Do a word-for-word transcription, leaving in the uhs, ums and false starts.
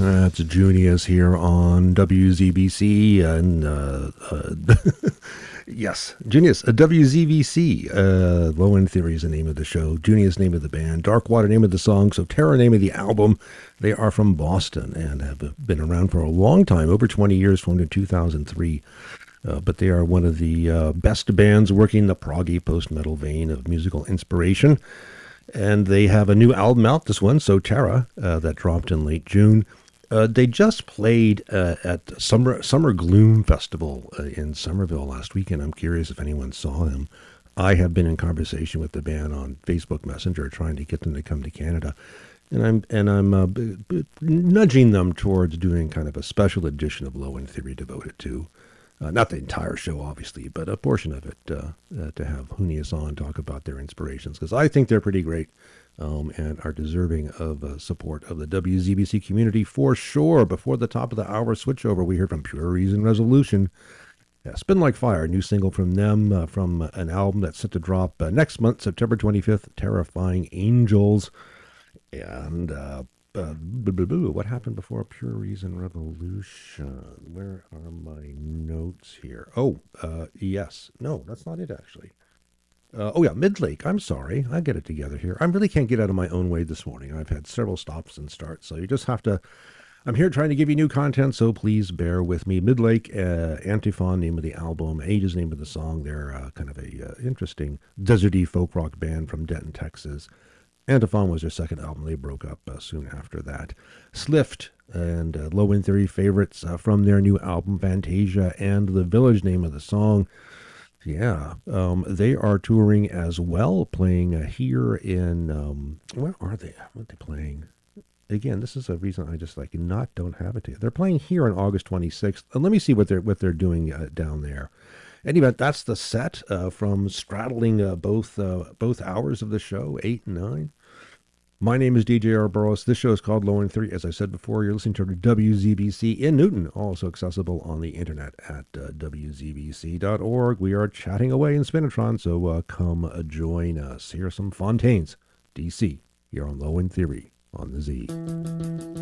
Uh, it's Junius here on W Z B C, and uh, uh, yes, Junius, uh, W Z B C. Uh, Low End Theory is the name of the show. Junius, name of the band. Darkwater, name of the song. Soterra, name of the album. They are from Boston and have been around for a long time, over twenty years, formed in two thousand three. Uh, but they are one of the uh, best bands working the proggy post-metal vein of musical inspiration. And they have a new album out, this one, Soterra, uh, that dropped in late June. Uh, they just played uh, at Summer Summer Gloom Festival uh, in Somerville last weekend. I'm curious if anyone saw them. I have been in conversation with the band on Facebook Messenger, trying to get them to come to Canada, and I'm and I'm uh, b- b- nudging them towards doing kind of a special edition of Low End Theory devoted to. Uh, not the entire show, obviously, but a portion of it uh, uh, to have Junius on talk about their inspirations, because I think they're pretty great um, and are deserving of uh, support of the W Z B C community for sure. Before the top of the hour switchover, we heard from Pure Reason Resolution. Yeah, Spin Like Fire, new single from them uh, from an album that's set to drop uh, next month, September twenty-fifth, Terrifying Angels. And uh, Uh, what happened before Pure Reason Revolution? Where are my notes here? Oh, uh, yes. No, that's not it, actually. Uh, oh, yeah, Midlake. I'm sorry. I get it together here. I really can't get out of my own way this morning. I've had several stops and starts, so you just have to... I'm here trying to give you new content, so please bear with me. Midlake, uh, Antiphon, name of the album. Ages, name of the song. They're uh, kind of a uh, interesting deserty folk rock band from Denton, Texas. Antiphon was their second album. They broke up uh, soon after that. Slift and uh, Low End Theory favorites uh, from their new album, Fantasia, and The Village, name of the song. Yeah, um, they are touring as well, playing uh, here in, um, where are they? What are they playing? Again, this is a reason I just like not don't have it. They're playing here on August twenty-sixth. And let me see what they're, what they're doing uh, down there. Anyway, that's the set uh, from straddling uh, both uh, both hours of the show, eight and nine. My name is D J Arboros. This show is called Low End Theory. As I said before, you're listening to W Z B C in Newton, also accessible on the internet at uh, W Z B C dot org. We are chatting away in Spinatron, so uh, come uh, join us. Here are some Fontaines, D C, here on Low End Theory on the Z.